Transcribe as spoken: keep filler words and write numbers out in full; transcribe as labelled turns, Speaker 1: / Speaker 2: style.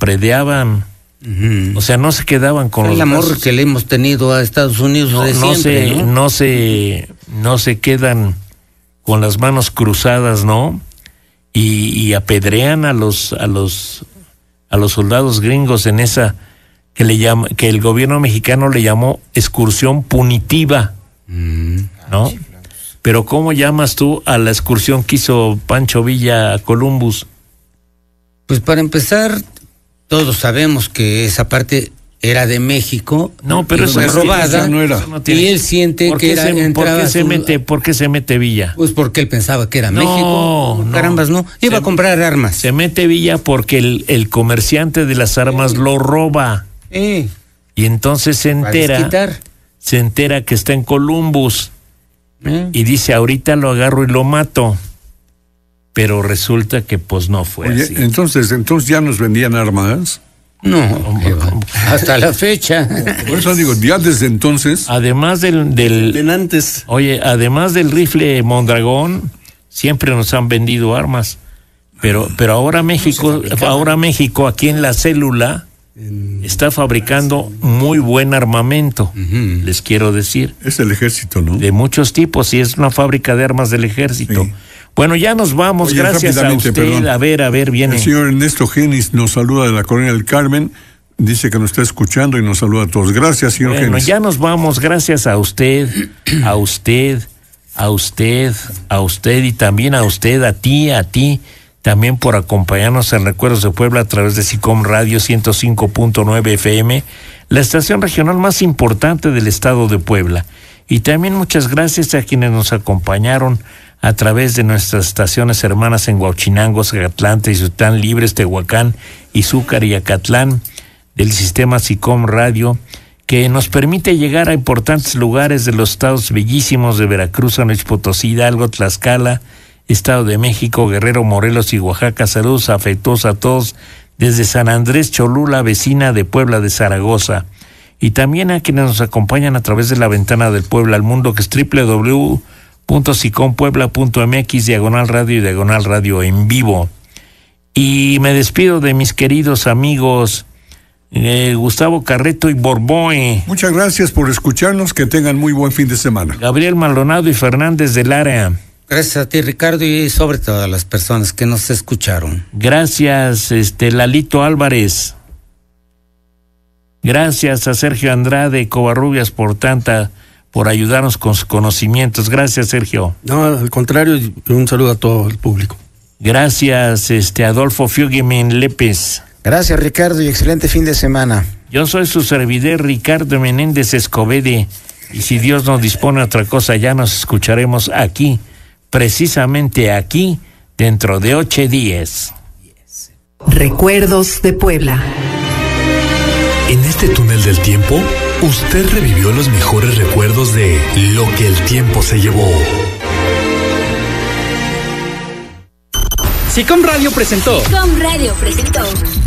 Speaker 1: predeaban. Uh-huh. O sea, no se quedaban con
Speaker 2: el
Speaker 1: los
Speaker 2: amor
Speaker 1: brazos.
Speaker 2: Que le hemos tenido a Estados Unidos
Speaker 1: no,
Speaker 2: de
Speaker 1: no
Speaker 2: siempre,
Speaker 1: se,
Speaker 2: ¿no?
Speaker 1: no se no se quedan con las manos cruzadas, ¿no? Y, y apedrean a los a los a los soldados gringos en esa que le llama, que el gobierno mexicano le llamó excursión punitiva, mm. ¿no? Pero ¿cómo llamas tú a la excursión que hizo Pancho Villa a Columbus?
Speaker 2: Pues para empezar, todos sabemos que esa parte era de México.
Speaker 1: No, pero eso
Speaker 2: fue robada.
Speaker 1: No era. No
Speaker 2: y él siente que era
Speaker 1: se, ¿por qué se
Speaker 2: su...
Speaker 1: mete, ¿por qué se mete Villa?
Speaker 2: Pues porque él pensaba que era
Speaker 1: no,
Speaker 2: México.
Speaker 1: No,
Speaker 2: Carambas, no. Iba
Speaker 1: se,
Speaker 2: a comprar armas.
Speaker 1: Se mete Villa porque el, el comerciante de las armas sí. lo roba.
Speaker 2: Sí.
Speaker 1: Y entonces se entera, se entera que está en Columbus. ¿Eh? Y dice, ahorita lo agarro y lo mato. Pero resulta que pues no fue
Speaker 3: Oye,
Speaker 1: así.
Speaker 3: Entonces, entonces ya nos vendían armas.
Speaker 2: No, hasta la fecha.
Speaker 3: Por eso digo, ya desde entonces.
Speaker 1: Además del, del
Speaker 3: antes.
Speaker 1: Oye, además del rifle Mondragón, siempre nos han vendido armas. Pero, pero ahora México, no ahora México aquí en la célula está fabricando muy buen armamento, uh-huh. les quiero decir.
Speaker 3: Es el ejército, ¿no?
Speaker 1: De muchos tipos, y es una fábrica de armas del ejército. Sí. Bueno, ya nos vamos, Oye, gracias a usted. Perdón. A ver, a ver, viene.
Speaker 3: El señor Ernesto Genis nos saluda de la Colonia del Carmen, dice que nos está escuchando y nos saluda a todos. Gracias, señor
Speaker 1: bueno,
Speaker 3: Genis.
Speaker 1: Ya nos vamos, gracias a usted, a usted, a usted, a usted y también a usted, a ti, a ti. También por acompañarnos en Recuerdos de Puebla a través de SICOM Radio ciento cinco punto nueve F M, la estación regional más importante del estado de Puebla. Y también muchas gracias a quienes nos acompañaron a través de nuestras estaciones hermanas en Huauchinango, Zacatlán, Tezutlán, Libres, Tehuacán, Izúcar y Acatlán, del sistema SICOM Radio, que nos permite llegar a importantes lugares de los estados bellísimos de Veracruz, San Luis Potosí, Hidalgo, Tlaxcala, Estado de México, Guerrero, Morelos y Oaxaca. Saludos afectuosos a todos desde San Andrés Cholula, vecina de Puebla de Zaragoza. Y también a quienes nos acompañan a través de la ventana del Puebla al mundo, que es doble u doble u doble u punto sicom puebla punto m x, diagonal radio y diagonal radio en vivo. Y me despido de mis queridos amigos eh, Gustavo Carreto y Borboe.
Speaker 3: Muchas gracias por escucharnos, que tengan muy buen fin de semana.
Speaker 1: Gabriel Maldonado y Fernández del Área.
Speaker 2: Gracias a ti, Ricardo, y sobre todo a las personas que nos escucharon.
Speaker 1: Gracias, este Lalito Álvarez. Gracias a Sergio Andrade Covarrubias por tanta, por ayudarnos con sus conocimientos. Gracias, Sergio.
Speaker 4: No, al contrario, un saludo a todo el público.
Speaker 1: Gracias, este Adolfo Fiugemen Lépez.
Speaker 5: Gracias, Ricardo, y excelente fin de semana.
Speaker 1: Yo soy su servidor, Ricardo Menéndez Escobede, y si Dios nos dispone a otra cosa, ya nos escucharemos aquí, precisamente aquí, dentro de ocho días.
Speaker 6: Recuerdos de Puebla.
Speaker 7: En este túnel del tiempo, usted revivió los mejores recuerdos de lo que el tiempo se llevó.
Speaker 8: SICOM Radio presentó.
Speaker 9: SICOM Radio presentó.